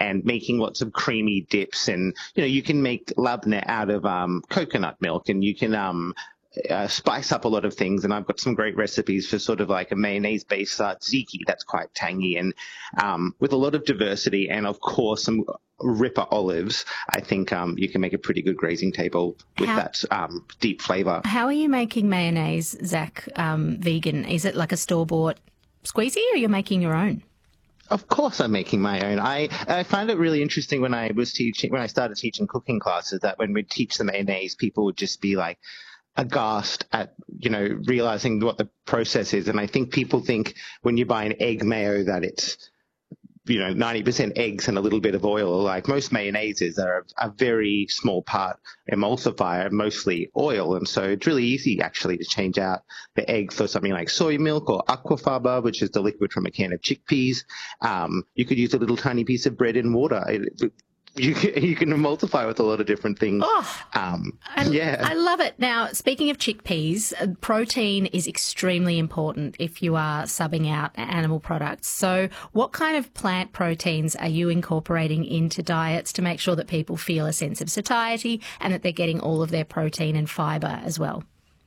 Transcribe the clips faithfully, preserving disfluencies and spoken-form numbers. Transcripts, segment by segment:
and making lots of creamy dips. And, you know, you can make labneh out of um, coconut milk, and you can um, uh, spice up a lot of things. And I've got some great recipes for sort of like a mayonnaise-based uh, tzatziki that's quite tangy and um, with a lot of diversity. And, of course, some Ripper olives. I think um, you can make a pretty good grazing table with How- that um, deep flavour. How are you making mayonnaise, Zach, um, vegan? Is it like a store-bought squeezy, or you're making your own? Of course I'm making my own. I, I find it really interesting when I was teaching, when I started teaching cooking classes, that when we'd teach the mayonnaise, people would just be like aghast at, you know, realizing what the process is. And I think people think when you buy an egg mayo that it's, you know, ninety percent eggs and a little bit of oil. Like most mayonnaises are a very small part emulsifier, mostly oil. And so it's really easy actually to change out the egg for something like soy milk or aquafaba, which is the liquid from a can of chickpeas. Um, you could use a little tiny piece of bread in water. It, it, You can, you can emulsify with a lot of different things. Oh, um, I, yeah. I love it. Now, speaking of chickpeas, uh, protein is extremely important if you are subbing out animal products. So what kind of plant proteins are you incorporating into diets to make sure that people feel a sense of satiety and that they're getting all of their protein and fibre as well?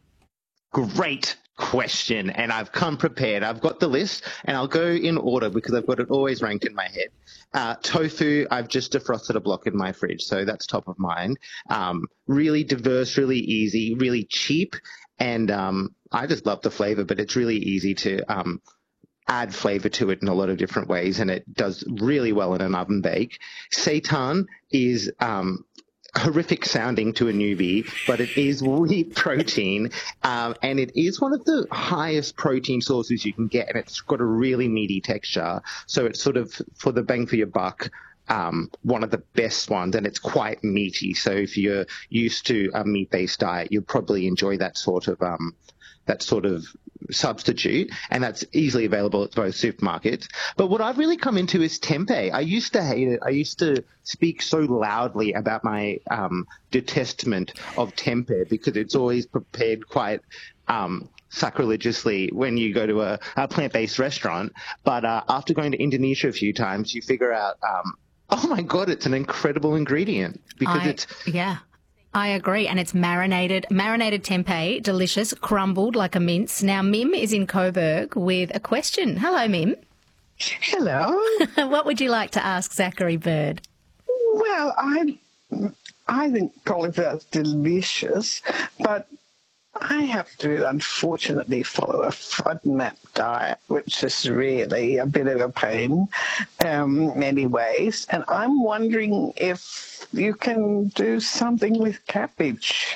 Great question. And I've come prepared. I've got the list, and I'll go in order because I've got it always ranked in my head. Uh, tofu, I've just defrosted a block in my fridge, so that's top of mind. Um, really diverse, really easy, really cheap, and um, I just love the flavor, but it's really easy to um, add flavor to it in a lot of different ways, and it does really well in an oven bake. Seitan is um, horrific sounding to a newbie, but it is wheat protein, um, and it is one of the highest protein sources you can get, and it's got a really meaty texture. So it's sort of, for the bang for your buck, um, one of the best ones, and it's quite meaty. So if you're used to a meat-based diet, you'll probably enjoy that sort of um, that sort of substitute, and that's easily available at both supermarkets. But what I've really come into is tempeh. I used to hate it. I used to speak so loudly about my um, detestment of tempeh because it's always prepared quite um, sacrilegiously when you go to a, a plant-based restaurant. But uh, after going to Indonesia a few times, you figure out, um, oh my God, it's an incredible ingredient because I, it's yeah. I agree, and it's marinated, marinated tempeh, delicious, crumbled like a mince. Now, Mim is in Coburg with a question. Hello, Mim. Hello. What would you like to ask Zachary Bird? Well, I I think cauliflower is delicious, but I have to unfortunately follow a FODMAP diet, which is really a bit of a pain um, many ways. And I'm wondering if you can do something with cabbage.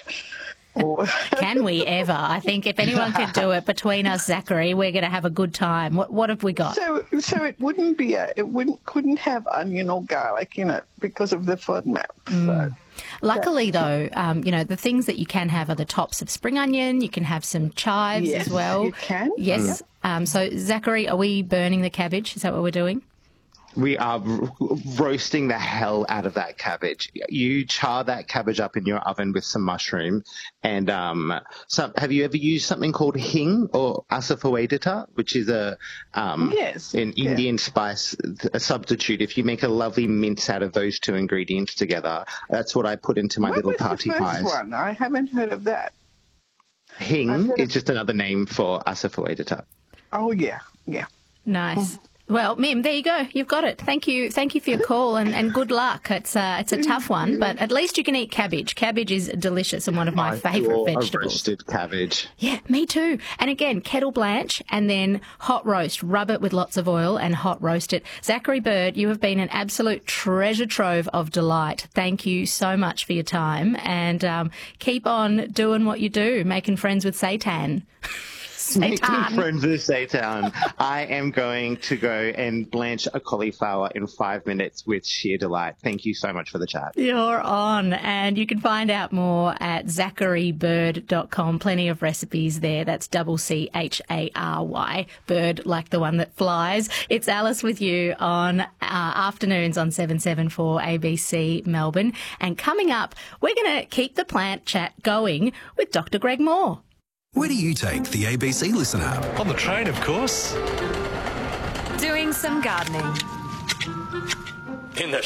Or Can we ever? I think if anyone could do it between us, Zachary, we're going to have a good time. What what have we got? So, so it wouldn't be a, it wouldn't couldn't have onion or garlic in it because of the FODMAP. Mm. So. Luckily, though, um, you know, the things that you can have are the tops of spring onion. You can have some chives Yes, as well. you can. Yes. Um, so, Zachary, are we burning the cabbage? Is that what we're doing? We are ro- roasting the hell out of that cabbage. You char that cabbage up in your oven with some mushroom. And um, some, have you ever used something called hing or asafoetida, which is a um, Yes, an yeah. Indian spice, a substitute? If you make a lovely mince out of those two ingredients together, that's what I put into my What little was party the first pies. one? I haven't heard of that. I've Hing heard is of- just another name for asafoetida. Oh, yeah, yeah. Nice. Well, Mim, there you go. You've got it. Thank you. Thank you for your call, and, and good luck. It's a, it's a tough one, but at least you can eat cabbage. Cabbage is delicious and one of my I favourite adore vegetables. A roasted cabbage. Yeah, me too. And again, kettle blanch and then hot roast. Rub it with lots of oil and hot roast it. Zachary Bird, you have been an absolute treasure trove of delight. Thank you so much for your time, and um, keep on doing what you do, making friends with Seitan. Making Seitan. friends with Seitan. I am going to go and blanch a cauliflower in five minutes with sheer delight. Thank you so much for the chat. You're on, and you can find out more at zachary bird dot com. Plenty of recipes there. That's double C H A R Y, bird like the one that flies. It's Alice with you on uh, afternoons on seven seven four A B C Melbourne. And coming up, we're going to keep the plant chat going with Doctor Greg Moore. Where do you take the A B C Listen app? On the train, of course. Doing some gardening. In the